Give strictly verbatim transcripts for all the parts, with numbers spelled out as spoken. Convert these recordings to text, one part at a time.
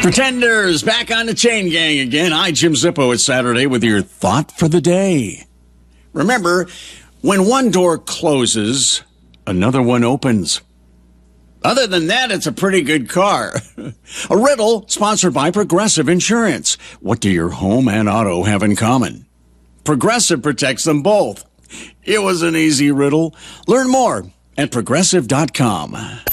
Pretenders, back on the chain gang again. I, Jim Zippo, it's Saturday with your thought for the day. Remember, when one door closes, another one opens. Other than that, it's a pretty good car. A riddle sponsored by Progressive Insurance. What do your home and auto have in common? Progressive protects them both. It was an easy riddle. Learn more at progressive dot com.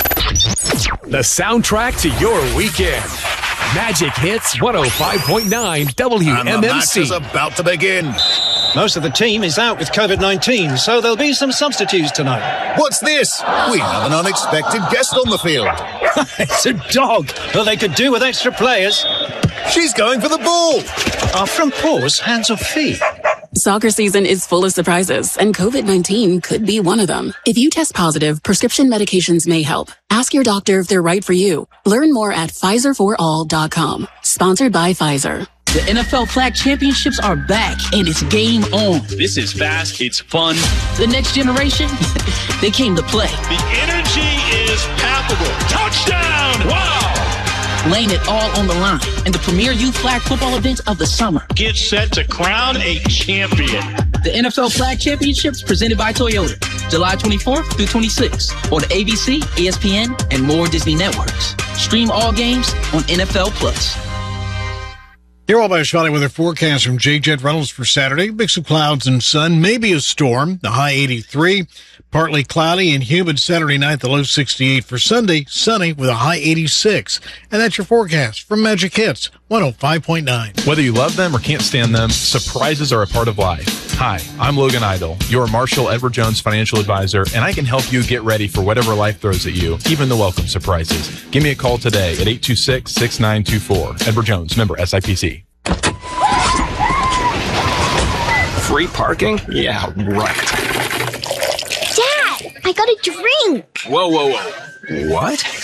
The soundtrack to your weekend. Magic Hits one oh five point nine W M M C. And the match is about to begin. Most of the team is out with COVID nineteen, so there'll be some substitutes tonight. What's this? We have an unexpected guest on the field. It's a dog. Well, they could do with extra players. She's going for the ball. Are front paws hands or feet? Soccer season is full of surprises, and COVID nineteen could be one of them. If you test positive, prescription medications may help. Ask your doctor if they're right for you. Learn more at Pfizer for all dot com. Sponsored by Pfizer. The N F L Flag Championships are back, and it's game on. This is fast. It's fun. The next generation, they came to play. The energy is palpable. Touchdown! Wow! Laying it all on the line in the premier youth flag football event of the summer. Get set to crown a champion. The N F L Flag Championships presented by Toyota, July twenty-fourth through twenty-sixth on A B C, E S P N, and more Disney networks. Stream all games on N F L Plus. Here all by spotty weather forecast from J Jet Reynolds for Saturday. Mix of clouds and sun, maybe a storm. The high eighty-three. Partly cloudy and humid Saturday night, the low sixty-eight. For Sunday, sunny with a high eighty-six. And that's your forecast from Magic Hits one oh five point nine. Whether you love them or can't stand them, surprises are a part of life. Hi, I'm Logan Idle, your Marshall Edward Jones financial advisor, and I can help you get ready for whatever life throws at you, even the welcome surprises. Give me a call today at eight two six, six nine two four. Edward Jones, member S I P C. Free parking? Yeah, right. Dad, I got a drink. Whoa, whoa, whoa. What?